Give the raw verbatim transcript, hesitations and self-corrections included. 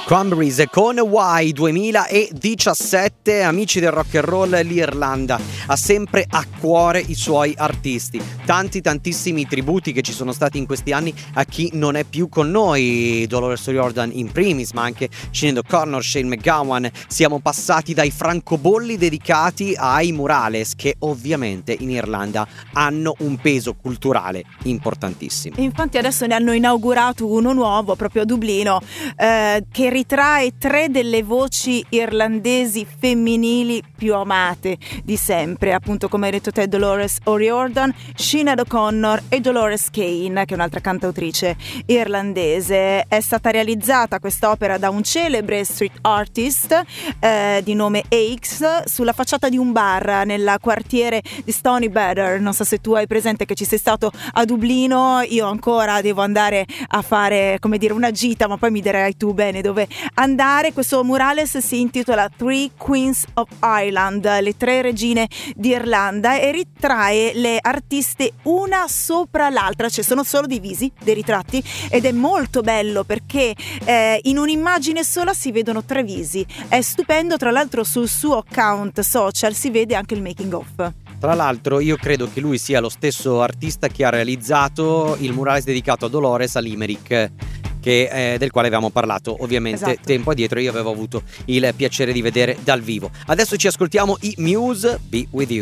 Cranberries con Why duemiladiciassette. Amici del rock and roll, l'Irlanda ha sempre a cuore i suoi artisti. Tanti tantissimi tributi che ci sono stati in questi anni a chi non è più con noi, Dolores O'Riordan in primis, ma anche Sinead O'Connor, Shane MacGowan. Siamo passati dai francobolli dedicati ai murales, che ovviamente in Irlanda hanno un peso culturale importantissimo. Infatti adesso ne hanno inaugurato uno nuovo proprio a Dublino, eh, che ritrae tre delle voci irlandesi femminili più amate di sempre, appunto come hai detto te, Dolores O'Riordan, Sinead O'Connor e Dolores Kane, che è un'altra cantautrice irlandese. È stata realizzata quest'opera da un celebre street artist eh, di nome Aix sulla facciata di un bar nel quartiere di Stoneybatter. Non so se tu hai presente che ci sei stato a Dublino, io ancora devo andare a fare, come dire, una gita, ma poi mi dirai tu bene dove andare. Questo murales si intitola Three Queens of Ireland, le tre regine d'Irlanda, e ritrae le artiste una sopra l'altra, cioè sono solo dei visi, dei ritratti, ed è molto bello perché eh, in un'immagine sola si vedono tre visi. È stupendo. Tra l'altro sul suo account social si vede anche il making of. Tra l'altro io credo che lui sia lo stesso artista che ha realizzato il murales dedicato a Dolores a Limerick, che, eh, del quale avevamo parlato ovviamente esatto. tempo addietro. Io avevo avuto il piacere di vedere dal vivo. Adesso ci ascoltiamo i Muse, Be With You.